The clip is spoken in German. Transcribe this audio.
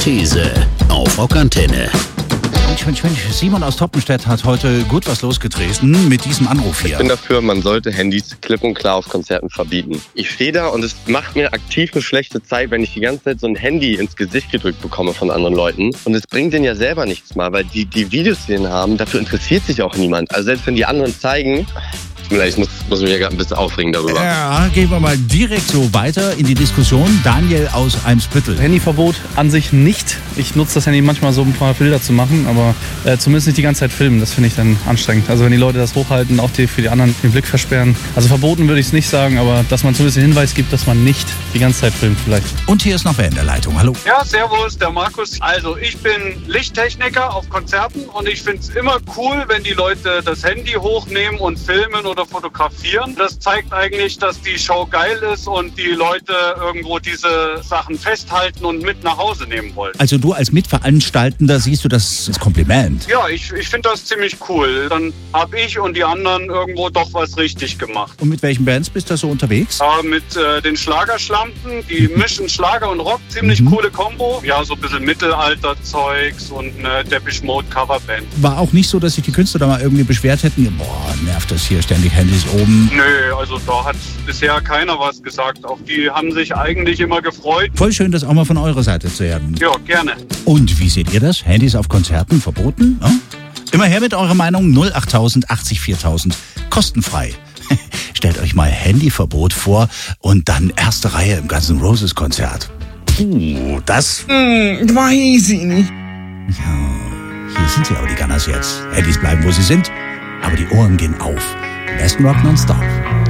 These auf Rockantenne. Mensch, Simon aus Toppenstedt hat heute gut was losgetreten mit diesem Anruf hier. Ich bin dafür, man sollte Handys klipp und klar auf Konzerten verbieten. Ich stehe da und es macht mir aktiv eine schlechte Zeit, wenn ich die ganze Zeit so ein Handy ins Gesicht gedrückt bekomme von anderen Leuten. Und es bringt denen ja selber nichts mal, weil die Videos, die denen haben, dafür interessiert sich auch niemand. Also selbst wenn die anderen zeigen... Ich muss mich ja gerade ein bisschen aufregen darüber. Ja, gehen wir mal direkt so weiter in die Diskussion. Daniel aus Eimsbüttel. Handyverbot an sich nicht. Ich nutze das Handy manchmal so, um ein paar Bilder zu machen, aber zumindest nicht die ganze Zeit filmen. Das finde ich dann anstrengend. Also wenn die Leute das hochhalten, auch für die anderen den Blick versperren. Also verboten würde ich es nicht sagen, aber dass man zumindest den Hinweis gibt, dass man nicht die ganze Zeit filmt vielleicht. Und hier ist noch wer in der Leitung. Hallo. Ja, servus, der Markus. Also ich bin Lichttechniker auf Konzerten und ich finde es immer cool, wenn die Leute das Handy hochnehmen und filmen oder fotografieren. Das zeigt eigentlich, dass die Show geil ist und die Leute irgendwo diese Sachen festhalten und mit nach Hause nehmen wollen. Also du als Mitveranstaltender siehst du das als Kompliment? Ja, ich finde das ziemlich cool. Dann habe ich und die anderen irgendwo doch was richtig gemacht. Und mit welchen Bands bist du so unterwegs? Mit den Schlagerschlampen, die mischen Schlager und Rock, ziemlich coole Kombo. Ja, so ein bisschen Mittelalterzeugs und eine Depeche Mode Coverband. War auch nicht so, dass sich die Künstler da mal irgendwie beschwert hätten, boah, nervt das hier ständig Handys oben? Nö, also da hat bisher keiner was gesagt. Auch die haben sich eigentlich immer gefreut. Voll schön, das auch mal von eurer Seite zu hören. Ja, gerne. Und wie seht ihr das? Handys auf Konzerten verboten? Ja? Immer her mit eurer Meinung. 08000 80 4000. Kostenfrei. Stellt euch mal Handyverbot vor und dann erste Reihe im Guns N' Roses Konzert. Das... Weiß ich nicht. Ja, hier sind sie aber, die Gunners jetzt. Handys bleiben, wo sie sind, aber die Ohren gehen auf. Besten Rock nonstop.